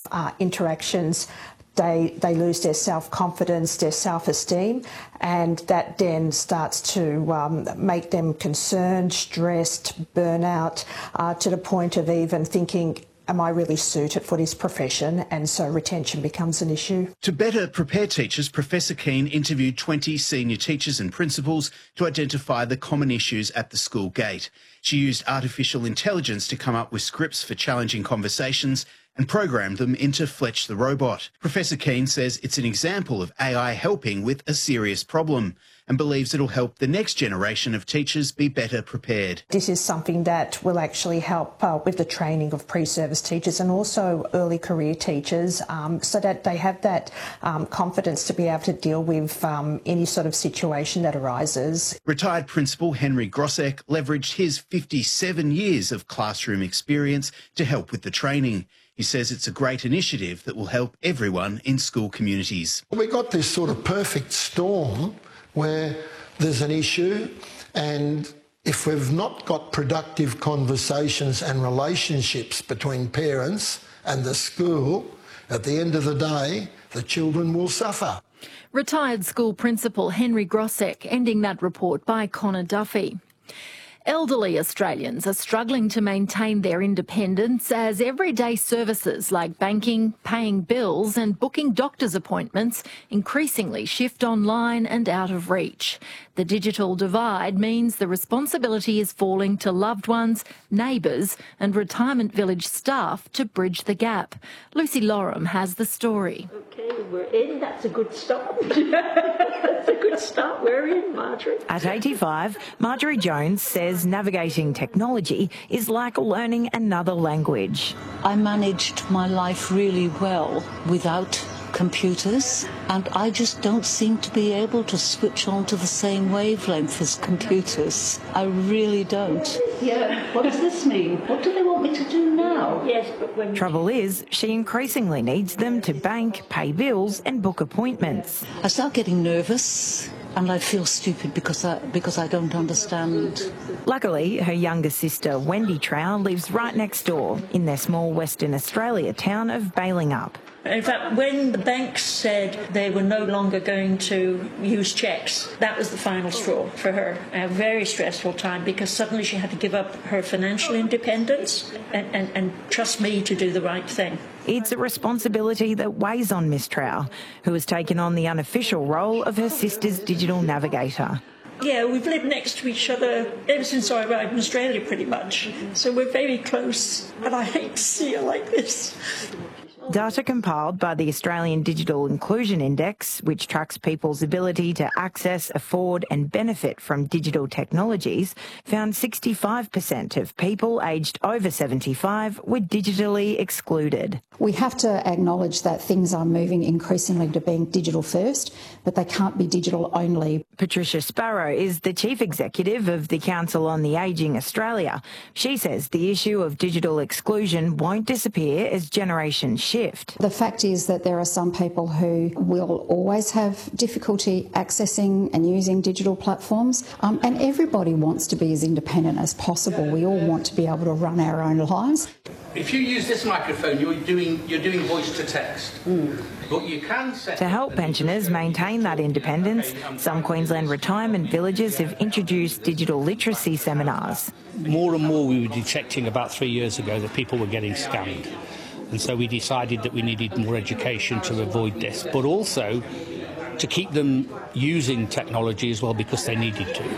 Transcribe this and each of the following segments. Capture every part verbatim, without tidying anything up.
uh, interactions, They, they lose their self-confidence, their self-esteem, and that then starts to um, make them concerned, stressed, burnout, uh, to the point of even thinking, am I really suited for this profession? And so retention becomes an issue. To better prepare teachers, Professor Keane interviewed twenty senior teachers and principals to identify the common issues at the school gate. She used artificial intelligence to come up with scripts for challenging conversations and programmed them into Fletch the robot. Professor Keane says it's an example of A I helping with a serious problem and believes it'll help the next generation of teachers be better prepared. This is something that will actually help uh, with the training of pre-service teachers and also early career teachers, um, so that they have that um, confidence to be able to deal with um, any sort of situation that arises. Retired Principal Henry Grosek leveraged his fifty-seven years of classroom experience to help with the training. He says it's a great initiative that will help everyone in school communities. We got this sort of perfect storm where there's an issue, and if we've not got productive conversations and relationships between parents and the school, at the end of the day, the children will suffer. Retired school principal Henry Grosek, ending that report by Connor Duffy. Elderly Australians are struggling to maintain their independence as everyday services like banking, paying bills and booking doctor's appointments increasingly shift online and out of reach. The digital divide means the responsibility is falling to loved ones, neighbours and retirement village staff to bridge the gap. Lucy Lorem has the story. OK, we're in. That's a good start. That's a good start. We're in, Marjorie. At eighty-five, Marjorie Jones says navigating technology is like learning another language. I managed my life really well without computers, and I just don't seem to be able to switch on to the same wavelength as computers. I really don't. Yeah, what does this mean? What do they want me to do now? Yes, but when... Trouble is, she increasingly needs them to bank, pay bills and book appointments. I start getting nervous and I feel stupid because I, because I don't understand. Luckily, her younger sister Wendy Trow lives right next door in their small Western Australia town of Balingup. In fact, when the banks said they were no longer going to use cheques, that was the final straw for her. A very stressful time because suddenly she had to give up her financial independence and, and, and trust me to do the right thing. It's a responsibility that weighs on Miss Trow, who has taken on the unofficial role of her sister's digital navigator. Yeah, we've lived next to each other ever since I arrived in Australia, pretty much. So we're very close, and I hate to see her like this. Data compiled by the Australian Digital Inclusion Index, which tracks people's ability to access, afford and benefit from digital technologies, found sixty-five percent of people aged over seventy-five were digitally excluded. We have to acknowledge that things are moving increasingly to being digital first, but they can't be digital only. Patricia Sparrow is the Chief Executive of the Council on the Ageing Australia. She says the issue of digital exclusion won't disappear as generations shift. The fact is that there are some people who will always have difficulty accessing and using digital platforms, um, and everybody wants to be as independent as possible. We all want to be able to run our own lives. If you use this microphone, you're doing you're doing voice to text. Mm. But you can set to help pensioners maintain that independence, some Queensland retirement villages have introduced digital literacy seminars. More and more we were detecting about three years ago that people were getting scammed. And so we decided that we needed more education to avoid this, but also to keep them using technology as well because they needed to.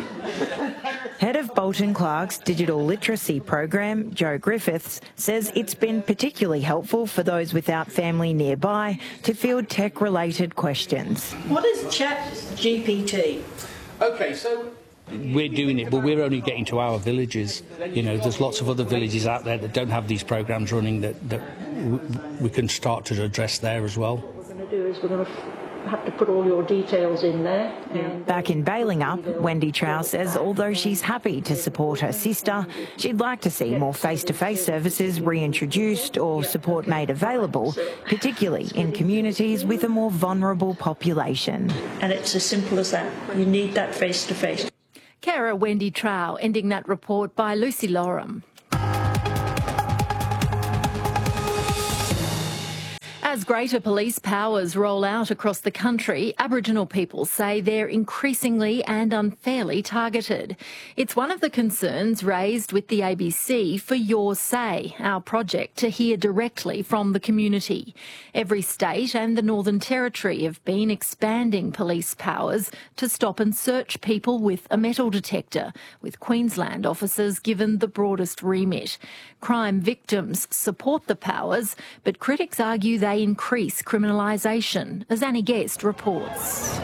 Head of Bolton Clark's digital literacy program, Joe Griffiths, says it's been particularly helpful for those without family nearby to field tech-related questions. What is Chat G P T? Okay, so we're doing it, but we're only getting to our villages. You know, there's lots of other villages out there that don't have these programs running that, that we can start to address there as well. What we're going to do is we're going to have to put all your details in there. And back in Balingup, Wendy Trow says although she's happy to support her sister, she'd like to see more face-to-face services reintroduced or support made available, particularly in communities with a more vulnerable population. And it's as simple as that. You need that face-to-face. Carer Wendy Trow, ending that report by Lucy Lorem. As greater police powers roll out across the country, Aboriginal people say they're increasingly and unfairly targeted. It's one of the concerns raised with the A B C for Your Say, our project to hear directly from the community. Every state and the Northern Territory have been expanding police powers to stop and search people with a metal detector, with Queensland officers given the broadest remit. Crime victims support the powers, but critics argue they increase criminalisation, as Annie Guest reports.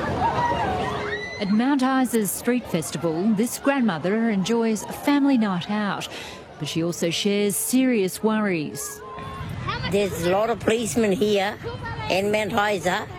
At Mount Isa's Street Festival, this grandmother enjoys a family night out, but she also shares serious worries. There's a lot of policemen here in Mount Isa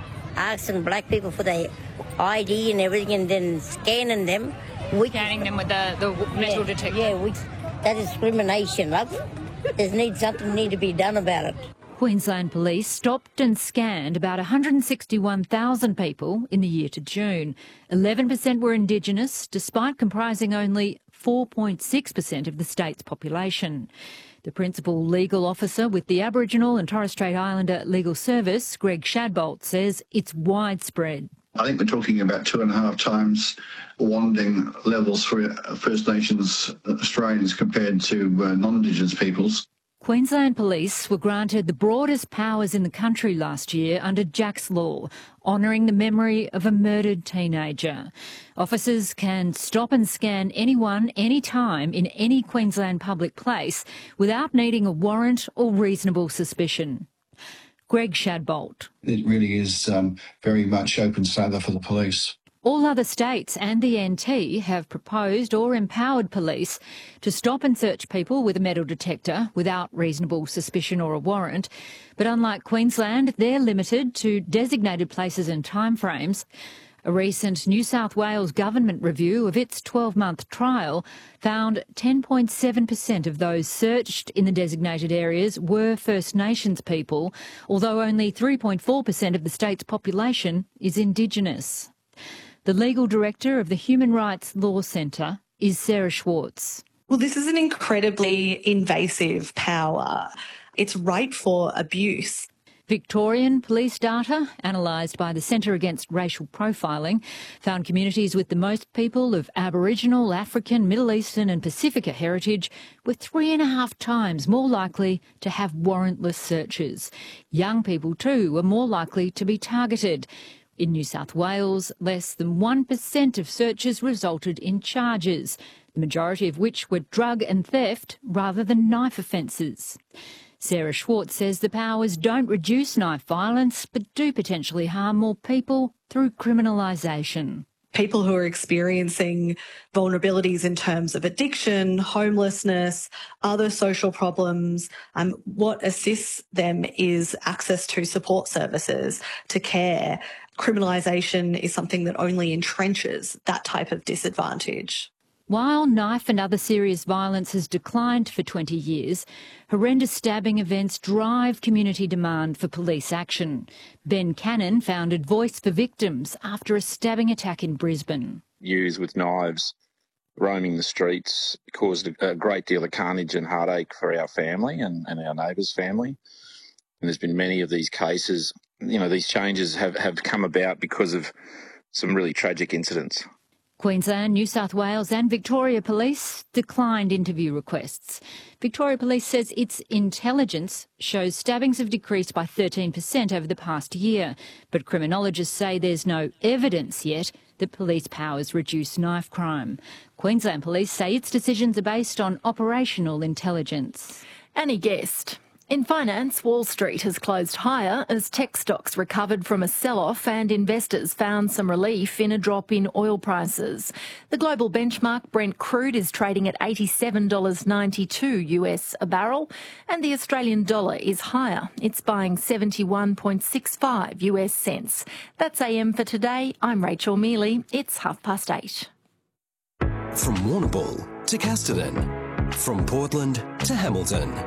asking black people for their I D and everything and then scanning them. We, Scanning them with the, the metal yeah, detector? Yeah, we, that is discrimination, love. There's need, something need to be done about it. Queensland Police stopped and scanned about one hundred sixty-one thousand people in the year to June. eleven percent were Indigenous, despite comprising only four point six percent of the state's population. The principal legal officer with the Aboriginal and Torres Strait Islander Legal Service, Greg Shadbolt, says it's widespread. I think we're talking about two and a half times wanting levels for First Nations Australians compared to uh, non-Indigenous peoples. Queensland Police were granted the broadest powers in the country last year under Jack's Law, honouring the memory of a murdered teenager. Officers can stop and scan anyone, anytime, in any Queensland public place without needing a warrant or reasonable suspicion. Greg Shadbolt. It really is um, very much open slather for the police. All other states and the N T have proposed or empowered police to stop and search people with a metal detector without reasonable suspicion or a warrant. But unlike Queensland, they're limited to designated places and timeframes. A recent New South Wales government review of its twelve-month trial found ten point seven percent of those searched in the designated areas were First Nations people, although only three point four percent of the state's population is Indigenous. The legal director of the Human Rights Law Centre is Sarah Schwartz. Well, this is an incredibly invasive power. It's ripe for abuse. Victorian police data, analysed by the Centre Against Racial Profiling, found communities with the most people of Aboriginal, African, Middle Eastern and Pacifica heritage were three and a half times more likely to have warrantless searches. Young people, too, were more likely to be targeted. In New South Wales, less than one percent of searches resulted in charges, the majority of which were drug and theft rather than knife offences. Sarah Schwartz says the powers don't reduce knife violence but do potentially harm more people through criminalisation. People who are experiencing vulnerabilities in terms of addiction, homelessness, other social problems, um, what assists them is access to support services, to care. Criminalisation is something that only entrenches that type of disadvantage. While knife and other serious violence has declined for twenty years, horrendous stabbing events drive community demand for police action. Ben Cannon founded Voice for Victims after a stabbing attack in Brisbane. Youths with knives roaming the streets caused a great deal of carnage and heartache for our family and, and our neighbours' family. And there's been many of these cases. You know, these changes have, have come about because of some really tragic incidents. Queensland, New South Wales and Victoria Police declined interview requests. Victoria Police says its intelligence shows stabbings have decreased by thirteen percent over the past year, but criminologists say there's no evidence yet that police powers reduce knife crime. Queensland Police say its decisions are based on operational intelligence. Annie Guest. In finance, Wall Street has closed higher as tech stocks recovered from a sell-off and investors found some relief in a drop in oil prices. The global benchmark Brent crude is trading at eighty-seven dollars ninety-two US a barrel, and the Australian dollar is higher. It's buying seventy-one point six five US cents. That's A M for today. I'm Rachel Mealy. It's half past eight. From Warrnambool to Casterton, from Portland to Hamilton.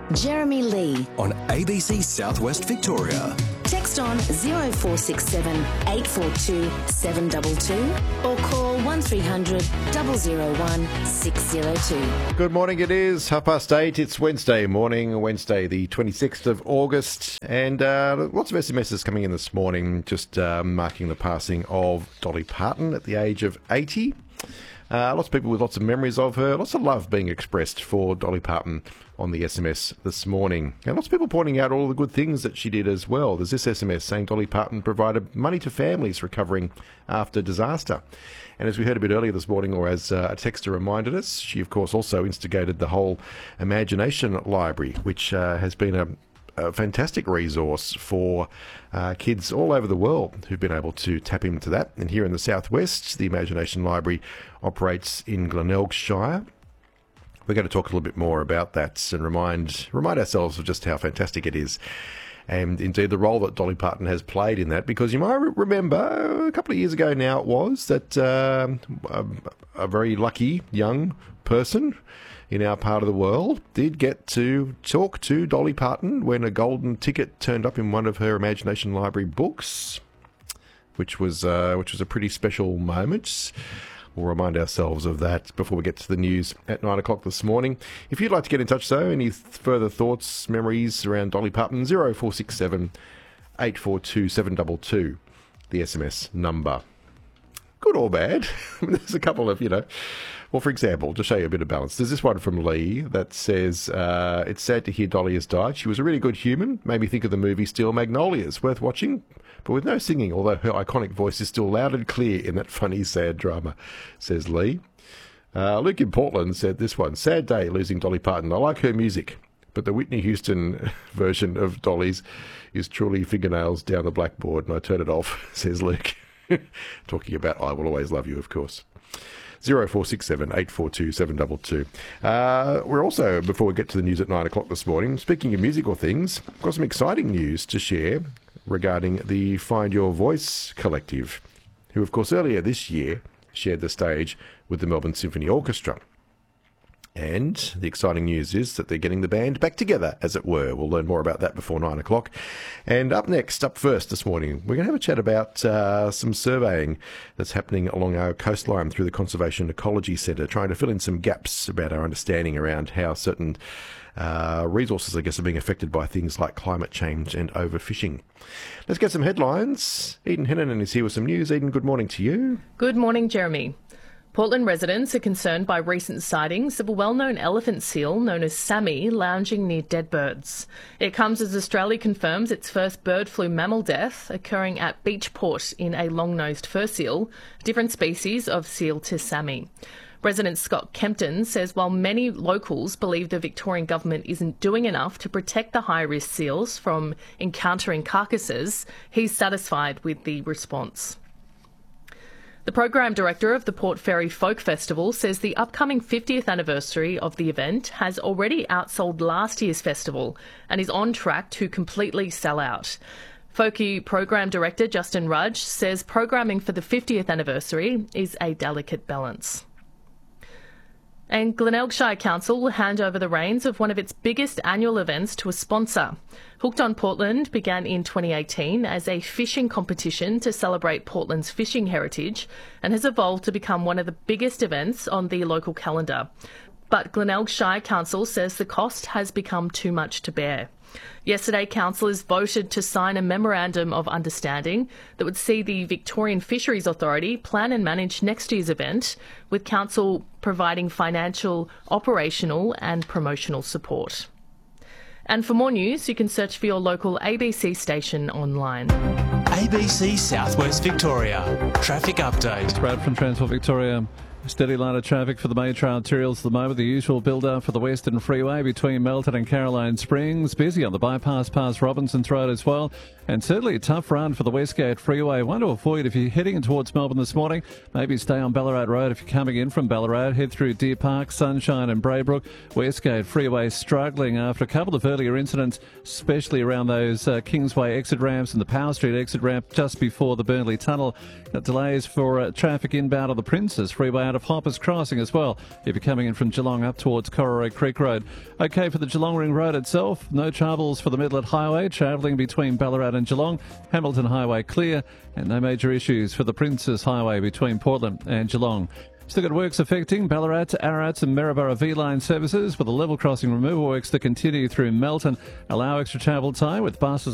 Jeremy Lee. On A B C Southwest Victoria. Text on zero four six seven, eight four two, seven two two or call one three hundred, zero zero one, six zero two. Good morning, it is half past eight. It's Wednesday morning, Wednesday the twenty-sixth of August, and uh, lots of S M Ses coming in this morning, just uh, marking the passing of Dolly Parton at the age of eighty. Uh, lots of people with lots of memories of her, lots of love being expressed for Dolly Parton on the S M S this morning. And lots of people pointing out all the good things that she did as well. There's this S M S saying Dolly Parton provided money to families recovering after disaster. And as we heard a bit earlier this morning, or as uh, a texter reminded us, she of course also instigated the whole Imagination Library, which uh, has been a a fantastic resource for uh, kids all over the world who've been able to tap into that. And here in the southwest, the Imagination Library operates in Glenelg Shire. We're going to talk a little bit more about that and remind remind ourselves of just how fantastic it is. And indeed the role that Dolly Parton has played in that, because you might remember a couple of years ago now it was that uh, a, a very lucky young person in our part of the world did get to talk to Dolly Parton when a golden ticket turned up in one of her Imagination Library books, which was uh, which was a pretty special moment. We'll remind ourselves of that before we get to the news at nine o'clock this morning. If you'd like to get in touch, though, any further thoughts, memories around Dolly Parton, zero four six seven, eight four two, seven two two, the S M S number. Good or bad. There's a couple of, you know... Well, for example, to show you a bit of balance, there's this one from Lee that says, uh, it's sad to hear Dolly has died. She was a really good human. Made me think of the movie Steel Magnolias. Worth watching, but with no singing, although her iconic voice is still loud and clear in that funny, sad drama, says Lee. Uh, Luke in Portland said this one, sad day losing Dolly Parton. I like her music, but the Whitney Houston version of Dolly's is truly fingernails down the blackboard, and I turn it off, says Luke. Talking about I Will Always Love You, of course. zero four six seven, eight four two, seven two two. Uh, we're also, before we get to the news at nine o'clock this morning, speaking of musical things, I've got some exciting news to share regarding the Find Your Voice Collective, who, of course, earlier this year shared the stage with the Melbourne Symphony Orchestra. And the exciting news is that they're getting the band back together, as it were. We'll learn more about that before nine o'clock. And up next, up first this morning, we're going to have a chat about uh, some surveying that's happening along our coastline through the Conservation Ecology Centre, trying to fill in some gaps about our understanding around how certain uh, resources, I guess, are being affected by things like climate change and overfishing. Let's get some headlines. Eden Hennanen is here with some news. Eden, good morning to you. Good morning, Jeremy. Portland residents are concerned by recent sightings of a well-known elephant seal known as Sammy lounging near dead birds. It comes as Australia confirms its first bird flu mammal death occurring at Beachport in a long-nosed fur seal, a different species of seal to Sammy. Resident Scott Kempton says while many locals believe the Victorian government isn't doing enough to protect the high-risk seals from encountering carcasses, he's satisfied with the response. The program director of the Port Fairy Folk Festival says the upcoming fiftieth anniversary of the event has already outsold last year's festival and is on track to completely sell out. Folkie program director Justin Rudge says programming for the fiftieth anniversary is a delicate balance. And Glenelg Shire Council will hand over the reins of one of its biggest annual events to a sponsor. Hooked on Portland began in twenty eighteen as a fishing competition to celebrate Portland's fishing heritage and has evolved to become one of the biggest events on the local calendar. But Glenelg Shire Council says the cost has become too much to bear. Yesterday, councillors voted to sign a memorandum of understanding that would see the Victorian Fisheries Authority plan and manage next year's event, with council providing financial, operational and promotional support. And for more news, you can search for your local A B C station online. A B C Southwest Victoria. Traffic update. Brad from Transport Victoria. Steady line of traffic for the major arterials at the moment. The usual build-up for the Western Freeway between Melton and Caroline Springs. Busy on the bypass past Robinson's Road as well. And certainly a tough run for the Westgate Freeway. One to avoid if you're heading towards Melbourne this morning. Maybe stay on Ballarat Road if you're coming in from Ballarat. Head through Deer Park, Sunshine and Braybrook. Westgate Freeway struggling after a couple of earlier incidents, especially around those uh, Kingsway exit ramps and the Power Street exit ramp just before the Burnley Tunnel. Got delays for uh, traffic inbound on the Princes Freeway out of Hoppers Crossing as well, if you're coming in from Geelong up towards Corroy Creek Road. OK, for the Geelong Ring Road itself, no troubles for the Midlet Highway, travelling between Ballarat and Geelong. Hamilton Highway clear, and no major issues for the Princes Highway between Portland and Geelong. Still got works affecting Ballarat, Ararat and Maryborough V-line services, with the level crossing removal works that continue through Melton. Allow extra travel time with buses